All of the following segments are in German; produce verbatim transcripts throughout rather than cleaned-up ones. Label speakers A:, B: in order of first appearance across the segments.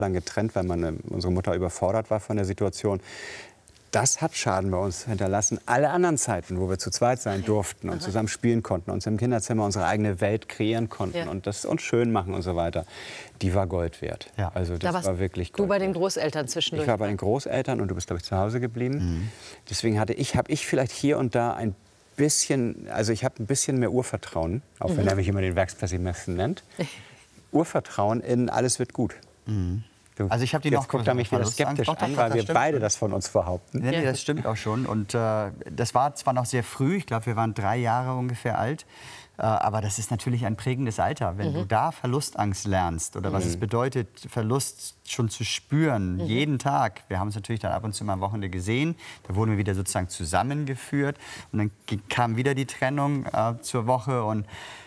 A: lang getrennt, weil meine, unsere Mutter überfordert war von der Situation. Das hat Schaden bei uns hinterlassen. Alle anderen Zeiten, wo wir zu zweit sein durften und zusammen spielen konnten, uns im Kinderzimmer unsere eigene Welt kreieren konnten ja. und das uns schön machen und so weiter, die war Gold wert. Ja. Also das
B: da
A: war wirklich Gold
B: Du bei den
A: wert.
B: Großeltern zwischendurch?
A: Ich war bei den Großeltern und du bist, glaube ich, zu Hause geblieben. Mhm. Deswegen hatte ich, habe ich vielleicht hier und da ein bisschen, also ich habe ein bisschen mehr Urvertrauen, auch wenn mhm. er mich immer den Werkspessimisten nennt. Urvertrauen in alles wird gut.
C: Mhm. Also ich habe die
A: Jetzt
C: noch
A: guckt er mich wieder skeptisch
C: doch, doch,
A: an, weil
C: das
A: wir
C: stimmt.
A: beide das von uns behaupten.
C: Nee, nee, das stimmt auch schon. Und äh, das war zwar noch sehr früh, ich glaube, wir waren drei Jahre ungefähr alt, äh, aber das ist natürlich ein prägendes Alter. Wenn mhm. du da Verlustangst lernst oder was mhm. es bedeutet, Verlust schon zu spüren, mhm. jeden Tag. Wir haben es natürlich dann ab und zu mal am Wochenende gesehen. Da wurden wir wieder sozusagen zusammengeführt. Und dann kam wieder die Trennung äh, zur Woche und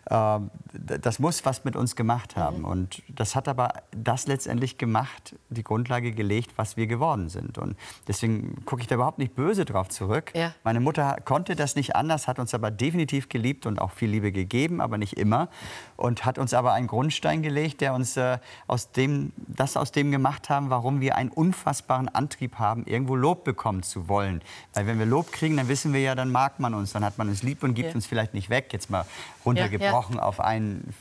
C: das muss was mit uns gemacht haben. Und das hat aber das letztendlich gemacht, die Grundlage gelegt, was wir geworden sind. Und deswegen gucke ich da überhaupt nicht böse drauf zurück. Ja. Meine Mutter konnte das nicht anders, hat uns aber definitiv geliebt und auch viel Liebe gegeben, aber nicht immer. Und hat uns aber einen Grundstein gelegt, der uns äh, aus dem, das aus dem gemacht haben, warum wir einen unfassbaren Antrieb haben, irgendwo Lob bekommen zu wollen. Weil wenn wir Lob kriegen, dann wissen wir ja, dann mag man uns, dann hat man uns lieb und gibt ja. uns vielleicht nicht weg. Jetzt mal runtergebrochen. Ja. auf einen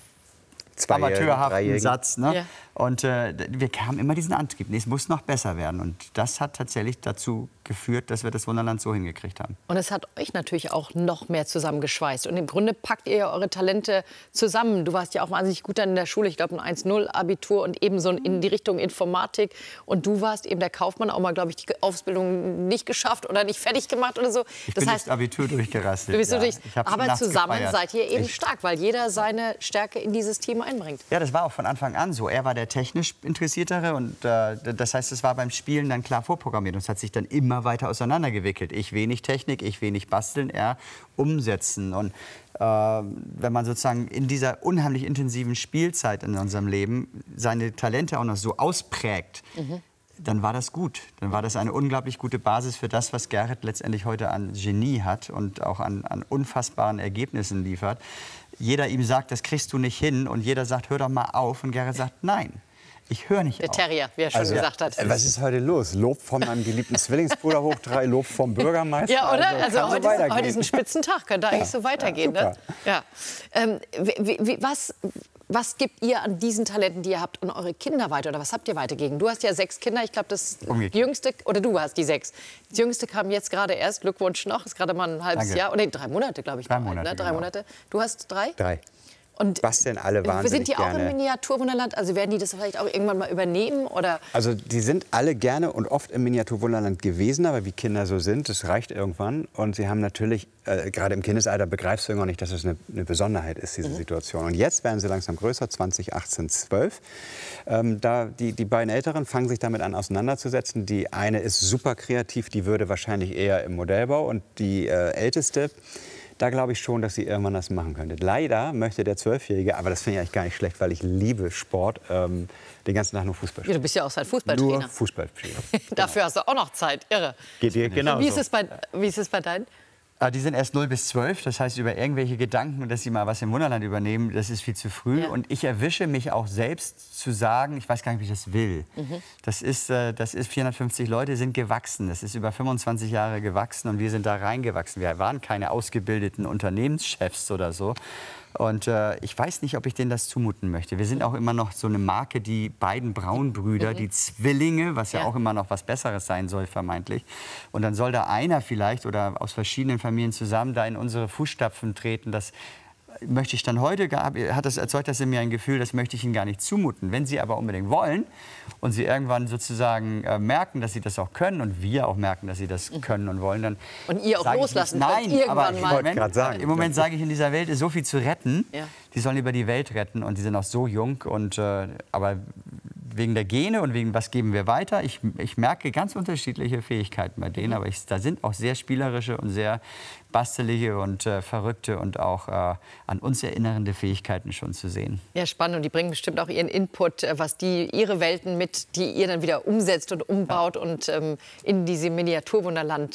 C: amateurhaften Satz. Ne? Ja. Und äh, wir haben immer diesen Antrieb. Nee, es muss noch besser werden. Und das hat tatsächlich dazu geführt, dass wir das Wunderland so hingekriegt haben.
B: Und es hat euch natürlich auch noch mehr zusammengeschweißt. Und im Grunde packt ihr ja eure Talente zusammen. Du warst ja auch wahnsinnig gut dann in der Schule. Ich glaube, ein eins null Abitur und eben so in die Richtung Informatik. Und du warst eben der Kaufmann, auch mal, glaube ich, die Ausbildung nicht geschafft oder nicht fertig gemacht oder so.
C: Ich
B: das
C: bin
B: heißt,
C: das Abitur durchgerasselt.
B: Du bist
C: ja.
B: durch, aber zusammen
C: gefeiert.
B: seid ihr eben
C: Echt?
B: stark, weil jeder seine Stärke in dieses Team einbringt.
C: Ja, das war auch von Anfang an so. Er war der technisch Interessiertere und äh, das heißt, es war beim Spielen dann klar vorprogrammiert und es hat sich dann immer weiter auseinandergewickelt. Ich wenig Technik, ich wenig basteln, er umsetzen. Und äh, wenn man sozusagen in dieser unheimlich intensiven Spielzeit in unserem Leben seine Talente auch noch so ausprägt, mhm. dann war das gut. Dann war das eine unglaublich gute Basis für das, was Gerrit letztendlich heute an Genie hat und auch an, an unfassbaren Ergebnissen liefert. Jeder ihm sagt, das kriegst du nicht hin und jeder sagt, hör doch mal auf und Gerrit sagt, nein. Ich höre nicht
B: Der
C: auf.
B: Terrier, wie er schon
A: also,
B: gesagt hat.
A: Was ist heute los? Lob von meinem geliebten Zwillingsbruder hoch drei, Lob vom Bürgermeister.
B: Ja, oder? Also,
A: also
B: heute,
A: so
B: ist, heute ist ein Spitzentag, könnte eigentlich ja. so weitergehen.
A: Ja,
B: ne? ja. Ähm, wie, wie, was, was gibt ihr an diesen Talenten, die ihr habt, an eure Kinder weiter? Oder was habt ihr weitergegeben? Du hast ja sechs Kinder, ich glaube, das jüngste, oder du hast die sechs. Das jüngste kam jetzt gerade erst, Glückwunsch noch, ist gerade mal ein halbes
C: Danke.
B: Jahr. Oder nee, drei Monate, glaube ich.
C: Drei
B: alt,
C: Monate,
B: ne? Drei
C: genau.
B: Monate. Du hast drei?
A: Drei.
B: Und
A: was denn alle wahnsinnig
B: sind die auch
A: gerne.
B: im Miniaturwunderland? Also werden die das vielleicht auch irgendwann mal übernehmen? Oder?
A: Also die sind alle gerne und oft im Miniaturwunderland gewesen, aber wie Kinder so sind, das reicht irgendwann. Und sie haben natürlich, äh, gerade im Kindesalter begreifst du irgendwann nicht, dass es eine, eine Besonderheit ist, diese mhm. Situation. Und jetzt werden sie langsam größer, zwanzig, achtzehn, zwölf. Ähm, da, die, die beiden Älteren fangen sich damit an auseinanderzusetzen. Die eine ist super kreativ, die würde wahrscheinlich eher im Modellbau. Und die äh, Älteste, da glaube ich schon, dass sie irgendwann das machen könnte. Leider möchte der Zwölfjährige, aber das finde ich eigentlich gar nicht schlecht, weil ich liebe Sport, ähm, den ganzen Tag nur Fußball spielen.
B: Ja, du bist ja auch sein Fußballtrainer.
A: Nur Fußball spielen.
B: Dafür hast du auch noch Zeit, irre.
A: Geht dir genau
B: wie, ist es bei, wie ist es bei deinen?
C: Die sind erst null bis zwölf, das heißt, über irgendwelche Gedanken, dass sie mal was im Wunderland übernehmen, das ist viel zu früh.
B: Ja.
C: Und ich erwische mich auch selbst zu sagen, ich weiß gar nicht, wie ich das will. Mhm. Das ist, äh, das ist vierhundertfünfzig Leute sind gewachsen, das ist über fünfundzwanzig Jahre gewachsen und wir sind da reingewachsen. Wir waren keine ausgebildeten Unternehmenschefs oder so. Und äh, ich weiß nicht, ob ich denen das zumuten möchte. Wir sind auch immer noch so eine Marke, die beiden Braunbrüder, mhm. die Zwillinge, was ja. ja auch immer noch was Besseres sein soll, vermeintlich. Und dann soll da einer vielleicht oder aus verschiedenen Familien zusammen da in unsere Fußstapfen treten. Das möchte ich dann heute, hat das erzeugt das in mir ein Gefühl, das möchte ich ihnen gar nicht zumuten. Wenn sie aber unbedingt wollen und sie irgendwann sozusagen äh, merken, dass sie das auch können und wir auch merken, dass sie das können und wollen, dann
B: und ihr auch loslassen
C: könnt, nein,
B: irgendwann
C: aber
B: mal.
C: Im Moment,
A: sagen,
C: im Moment sage ich, in dieser Welt ist so viel zu retten.
B: Ja.
C: Die sollen lieber die Welt retten und die sind auch so jung. Und, äh, aber wegen der Gene und wegen was geben wir weiter. Ich, ich merke ganz unterschiedliche Fähigkeiten bei denen, aber ich, da sind auch sehr spielerische und sehr bastelige und äh, verrückte und auch äh, an uns erinnernde Fähigkeiten schon zu sehen.
B: Ja, spannend. Und die bringen bestimmt auch ihren Input, was die, ihre Welten mit, die ihr dann wieder umsetzt und umbaut ja. und ähm, in diese Miniaturwunderland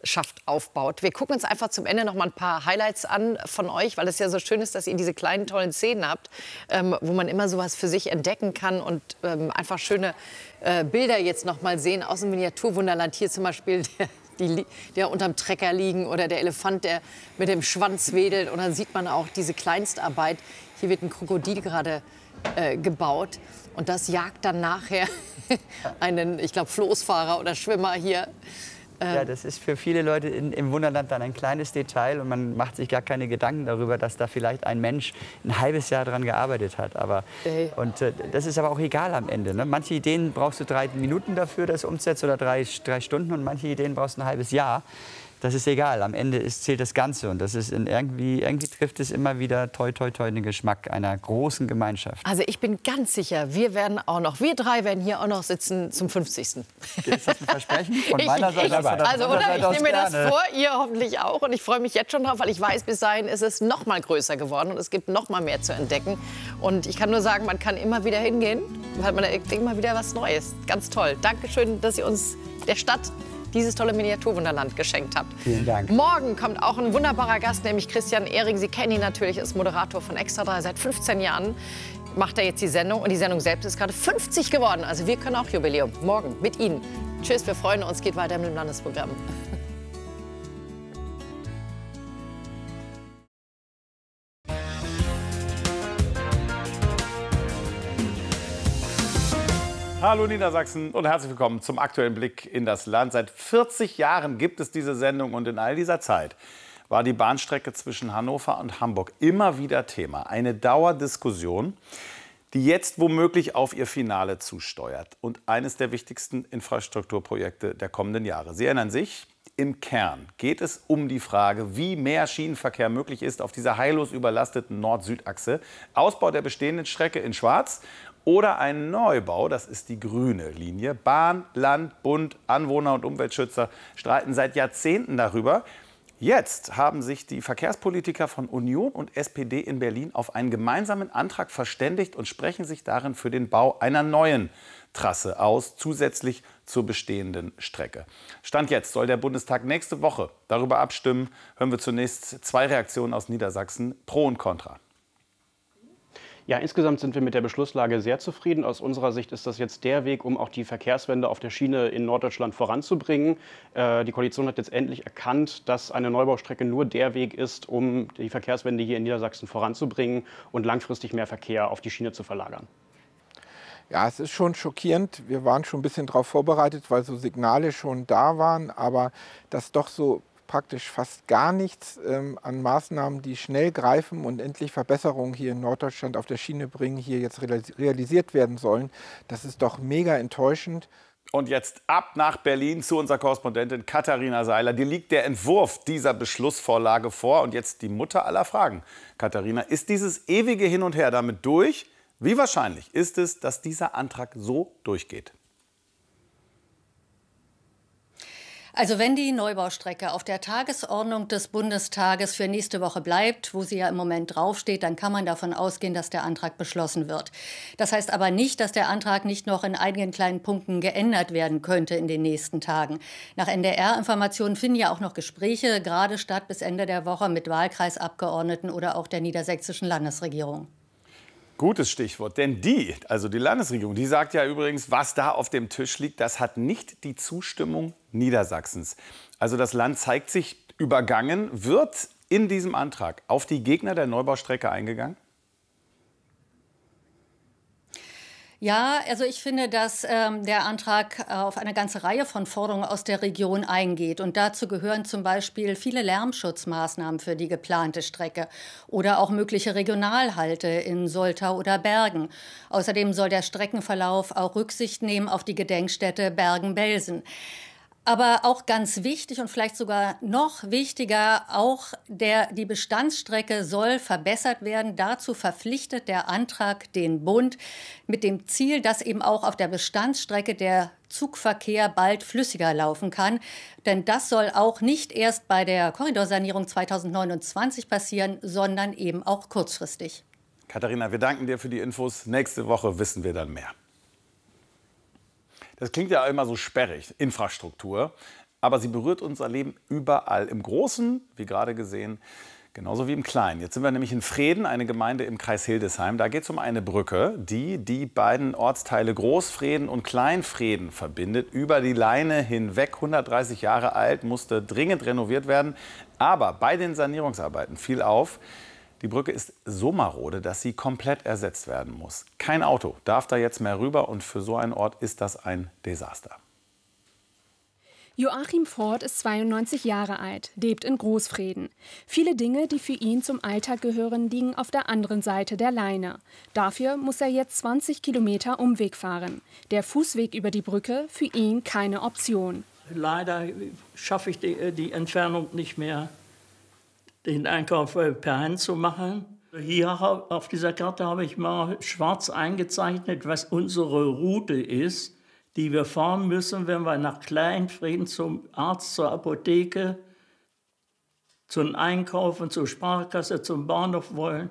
B: Schafft, aufbaut. Wir gucken uns einfach zum Ende noch mal ein paar Highlights an von euch, weil es ja so schön ist, dass ihr diese kleinen, tollen Szenen habt, ähm, wo man immer sowas für sich entdecken kann und ähm, einfach schöne äh, Bilder jetzt noch mal sehen aus dem Miniaturwunderland. Hier zum Beispiel der, die, der unterm Trecker liegen oder der Elefant, der mit dem Schwanz wedelt. Und dann sieht man auch diese Kleinstarbeit. Hier wird ein Krokodil gerade äh, gebaut und das jagt dann nachher einen, ich glaube, Floßfahrer oder Schwimmer hier.
C: Ja, das ist für viele Leute in, im Wunderland dann ein kleines Detail und man macht sich gar keine Gedanken darüber, dass da vielleicht ein Mensch ein halbes Jahr daran gearbeitet hat. Aber,
B: Hey.
C: und äh, das ist aber auch egal am Ende. Ne? Manche Ideen brauchst du drei Minuten dafür, das umzusetzen, oder drei, drei Stunden, und manche Ideen brauchst du ein halbes Jahr. Das ist egal. Am Ende ist, zählt das Ganze. Und das ist in irgendwie, irgendwie trifft es immer wieder toi, toi, toi den Geschmack einer großen Gemeinschaft.
B: Also ich bin ganz sicher, wir werden auch noch, wir drei werden hier auch noch sitzen zum fünfzigsten
C: Ist das ein Versprechen? Von
B: Ich-
C: meiner Seite
B: ich-
C: aus oder
B: Also
C: von
B: oder?
C: deiner
B: Ich
C: Seite aus
B: nehme mir das
C: gerne.
B: vor, ihr hoffentlich auch. Und ich freue mich jetzt schon drauf, weil ich weiß, bis dahin ist es noch mal größer geworden und es gibt noch mal mehr zu entdecken. Und ich kann nur sagen, man kann immer wieder hingehen, weil man entdeckt immer wieder was Neues. Ganz toll. Dankeschön, dass ihr uns der Stadt dieses tolle Miniaturwunderland geschenkt habt.
A: Vielen Dank.
B: Morgen kommt auch ein wunderbarer Gast, nämlich Christian Ehring. Sie kennen ihn natürlich, ist Moderator von Extra drei. Seit fünfzehn Jahren macht er jetzt die Sendung. Und die Sendung selbst ist gerade fünfzig geworden. Also wir können auch Jubiläum. Morgen mit Ihnen. Tschüss, wir freuen uns. Geht weiter mit dem Landesprogramm.
D: Hallo Niedersachsen und herzlich willkommen zum aktuellen Blick in das Land. Seit vierzig Jahren gibt es diese Sendung und in all dieser Zeit war die Bahnstrecke zwischen Hannover und Hamburg immer wieder Thema. Eine Dauerdiskussion, die jetzt womöglich auf ihr Finale zusteuert und eines der wichtigsten Infrastrukturprojekte der kommenden Jahre. Sie erinnern sich, im Kern geht es um die Frage, wie mehr Schienenverkehr möglich ist auf dieser heillos überlasteten Nord-Süd-Achse. Ausbau der bestehenden Strecke in Schwarz oder ein Neubau, das ist die grüne Linie. Bahn, Land, Bund, Anwohner und Umweltschützer streiten seit Jahrzehnten darüber. Jetzt haben sich die Verkehrspolitiker von Union und S P D in Berlin auf einen gemeinsamen Antrag verständigt und sprechen sich darin für den Bau einer neuen Trasse aus, zusätzlich zur bestehenden Strecke. Stand jetzt soll der Bundestag nächste Woche darüber abstimmen. Hören wir zunächst zwei Reaktionen aus Niedersachsen, pro und contra.
E: Ja, insgesamt sind wir mit der Beschlusslage sehr zufrieden. Aus unserer Sicht ist das jetzt der Weg, um auch die Verkehrswende auf der Schiene in Norddeutschland voranzubringen. Äh, die Koalition hat jetzt endlich erkannt, dass eine Neubaustrecke nur der Weg ist, um die Verkehrswende hier in Niedersachsen voranzubringen und langfristig mehr Verkehr auf die Schiene zu verlagern.
F: Ja, es ist schon schockierend. Wir waren schon ein bisschen darauf vorbereitet, weil so Signale schon da waren, aber dass doch so praktisch fast gar nichts ähm, an Maßnahmen, die schnell greifen und endlich Verbesserungen hier in Norddeutschland auf der Schiene bringen, hier jetzt realisiert werden sollen. Das ist doch mega enttäuschend.
D: Und jetzt ab nach Berlin zu unserer Korrespondentin Katharina Seiler. Dir liegt der Entwurf dieser Beschlussvorlage vor. Und jetzt die Mutter aller Fragen. Katharina, ist dieses ewige Hin und Her damit durch? Wie wahrscheinlich ist es, dass dieser Antrag so durchgeht?
G: Also wenn die Neubaustrecke auf der Tagesordnung des Bundestages für nächste Woche bleibt, wo sie ja im Moment draufsteht, dann kann man davon ausgehen, dass der Antrag beschlossen wird. Das heißt aber nicht, dass der Antrag nicht noch in einigen kleinen Punkten geändert werden könnte in den nächsten Tagen. Nach N D R-Informationen finden ja auch noch Gespräche gerade statt bis Ende der Woche mit Wahlkreisabgeordneten oder auch der niedersächsischen Landesregierung.
D: Gutes Stichwort, denn die, also die Landesregierung, die sagt ja übrigens, was da auf dem Tisch liegt, das hat nicht die Zustimmung Niedersachsens. Also das Land zeigt sich übergangen. Wird in diesem Antrag auf die Gegner der Neubaustrecke eingegangen?
G: Ja, also ich finde, dass ähm, der Antrag auf eine ganze Reihe von Forderungen aus der Region eingeht. Und dazu gehören zum Beispiel viele Lärmschutzmaßnahmen für die geplante Strecke oder auch mögliche Regionalhalte in Soltau oder Bergen. Außerdem soll der Streckenverlauf auch Rücksicht nehmen auf die Gedenkstätte Bergen-Belsen. Aber auch ganz wichtig und vielleicht sogar noch wichtiger, auch der, die Bestandsstrecke soll verbessert werden. Dazu verpflichtet der Antrag den Bund mit dem Ziel, dass eben auch auf der Bestandsstrecke der Zugverkehr bald flüssiger laufen kann. Denn das soll auch nicht erst bei der Korridorsanierung zweitausendneunundzwanzig passieren, sondern eben auch kurzfristig.
D: Katharina, wir danken dir für die Infos. Nächste Woche wissen wir dann mehr. Das klingt ja immer so sperrig, Infrastruktur. Aber sie berührt unser Leben überall. Im Großen, wie gerade gesehen, genauso wie im Kleinen. Jetzt sind wir nämlich in Vreden, eine Gemeinde im Kreis Hildesheim. Da geht es um eine Brücke, die die beiden Ortsteile Großvreden und Kleinvreden verbindet. Über die Leine hinweg, hundertdreißig Jahre alt, musste dringend renoviert werden. Aber bei den Sanierungsarbeiten fiel auf, die Brücke ist so marode, dass sie komplett ersetzt werden muss. Kein Auto darf da jetzt mehr rüber und für so einen Ort ist das ein Desaster.
H: Joachim Ford ist zweiundneunzig Jahre alt, lebt in Großvreden. Viele Dinge, die für ihn zum Alltag gehören, liegen auf der anderen Seite der Leine. Dafür muss er jetzt zwanzig Kilometer Umweg fahren. Der Fußweg über die Brücke für ihn keine Option.
I: Leider schaffe ich die, die Entfernung nicht mehr, den Einkauf per Hand zu machen. Hier auf dieser Karte habe ich mal schwarz eingezeichnet, was unsere Route ist, die wir fahren müssen, wenn wir nach Kleinvreden zum Arzt, zur Apotheke, zum Einkaufen, zur Sparkasse, zum Bahnhof wollen.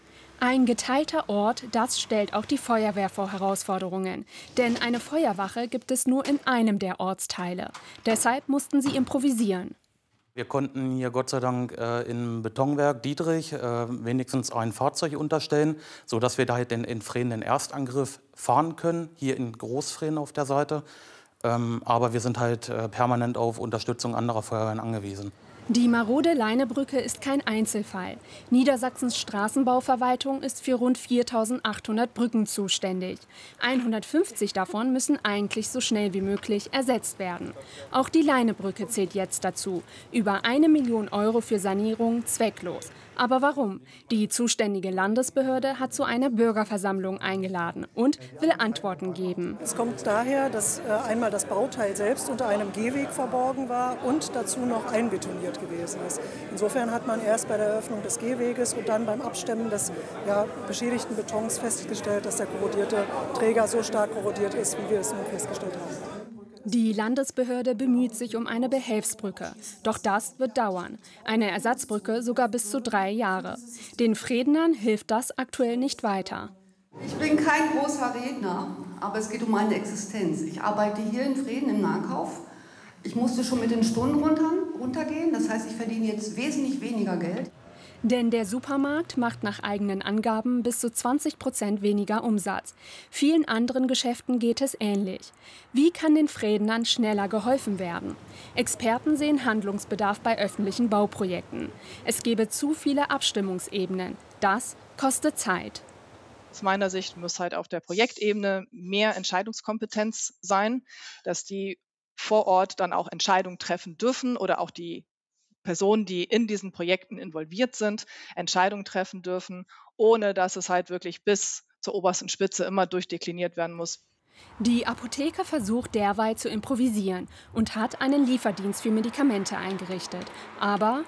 H: Ein geteilter Ort, das stellt auch die Feuerwehr vor Herausforderungen. Denn eine Feuerwache gibt es nur in einem der Ortsteile. Deshalb mussten sie improvisieren.
J: Wir konnten hier Gott sei Dank äh, im Betonwerk Dietrich äh, wenigstens ein Fahrzeug unterstellen, sodass wir da den in Vreden den Erstangriff fahren können, hier in Großvreden auf der Seite. Ähm, aber wir sind halt äh, permanent auf Unterstützung anderer Feuerwehren angewiesen.
H: Die marode Leinebrücke ist kein Einzelfall. Niedersachsens Straßenbauverwaltung ist für rund viertausendachthundert Brücken zuständig. hundertfünfzig davon müssen eigentlich so schnell wie möglich ersetzt werden. Auch die Leinebrücke zählt jetzt dazu. Über eine Million Euro für Sanierung zwecklos. Aber warum? Die zuständige Landesbehörde hat zu einer Bürgerversammlung eingeladen und will Antworten geben.
K: Es kommt daher, dass äh, einmal das Bauteil selbst unter einem Gehweg verborgen war und dazu noch einbetoniert gewesen ist. Insofern hat man erst bei der Eröffnung des Gehweges und dann beim Abstemmen des ja, beschädigten Betons festgestellt, dass der korrodierte Träger so stark korrodiert ist, wie wir es nun festgestellt haben.
H: Die Landesbehörde bemüht sich um eine Behelfsbrücke. Doch das wird dauern. Eine Ersatzbrücke sogar bis zu drei Jahre. Den Vredenern hilft das aktuell nicht weiter.
L: Ich bin kein großer Redner, aber es geht um meine Existenz. Ich arbeite hier in Vreden im Nahkauf. Ich musste schon mit den Stunden runter, runtergehen. Das heißt, ich verdiene jetzt wesentlich weniger Geld.
H: Denn der Supermarkt macht nach eigenen Angaben bis zu zwanzig Prozent weniger Umsatz. Vielen anderen Geschäften geht es ähnlich. Wie kann den Vredenern schneller geholfen werden? Experten sehen Handlungsbedarf bei öffentlichen Bauprojekten. Es gebe zu viele Abstimmungsebenen. Das kostet Zeit.
M: Aus meiner Sicht muss halt auf der Projektebene mehr Entscheidungskompetenz sein, dass die vor Ort dann auch Entscheidungen treffen dürfen oder auch die Personen, die in diesen Projekten involviert sind, Entscheidungen treffen dürfen, ohne dass es halt wirklich bis zur obersten Spitze immer durchdekliniert werden muss.
H: Die Apotheke versucht derweil zu improvisieren und hat einen Lieferdienst für Medikamente eingerichtet. Aber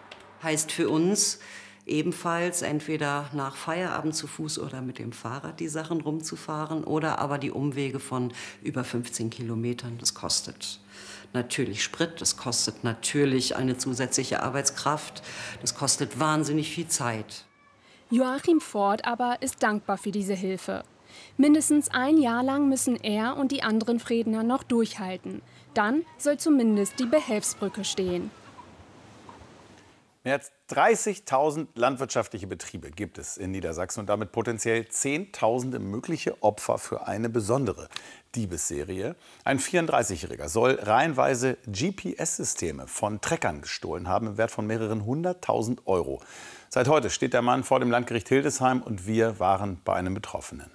N: heißt für uns ebenfalls entweder nach Feierabend zu Fuß oder mit dem Fahrrad die Sachen rumzufahren oder aber die Umwege von über fünfzehn Kilometern. Das kostet natürlich Sprit, das kostet natürlich eine zusätzliche Arbeitskraft, das kostet wahnsinnig viel Zeit.
H: Joachim Ford aber ist dankbar für diese Hilfe. Mindestens ein Jahr lang müssen er und die anderen Vredener noch durchhalten. Dann soll zumindest die Behelfsbrücke stehen.
D: Mehr als dreißigtausend landwirtschaftliche Betriebe gibt es in Niedersachsen und damit potenziell Zehntausende mögliche Opfer für eine besondere Diebesserie. Ein vierunddreißigjähriger soll reihenweise G P S-Systeme von Treckern gestohlen haben im Wert von mehreren hunderttausend Euro. Seit heute steht der Mann vor dem Landgericht Hildesheim und wir waren bei einem Betroffenen.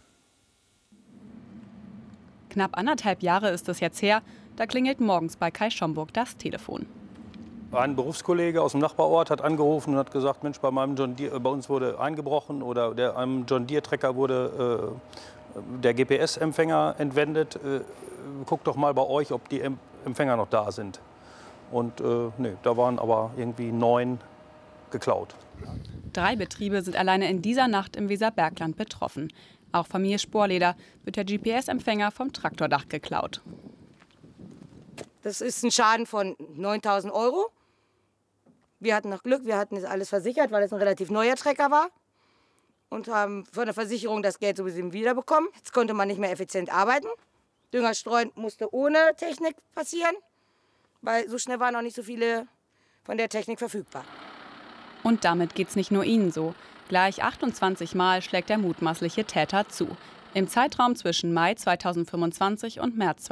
O: Knapp anderthalb Jahre ist es jetzt her, da klingelt morgens bei Kai Schomburg das Telefon.
P: Ein Berufskollege aus dem Nachbarort hat angerufen und hat gesagt, Mensch, bei, meinem John Deere, bei uns wurde eingebrochen oder der, einem John Deere-Trecker wurde äh, der G P S-Empfänger entwendet. Äh, guckt doch mal bei euch, ob die Empfänger noch da sind. Und äh, nee, da waren aber irgendwie neun geklaut.
O: Drei Betriebe sind alleine in dieser Nacht im Weserbergland betroffen. Auch Familie Sporleder wird der G P S-Empfänger vom Traktordach geklaut.
Q: Das ist ein Schaden von neuntausend Euro. Wir hatten noch Glück, wir hatten das alles versichert, weil es ein relativ neuer Trecker war. Und haben von der Versicherung das Geld sowieso wiederbekommen. Jetzt konnte man nicht mehr effizient arbeiten. Dünger streuen musste ohne Technik passieren. weil so schnell waren noch nicht so viele von der Technik verfügbar.
O: Und damit geht's nicht nur Ihnen so. Gleich achtundzwanzig Mal schlägt der mutmaßliche Täter zu. Im Zeitraum zwischen Mai zweitausendfünfundzwanzig und März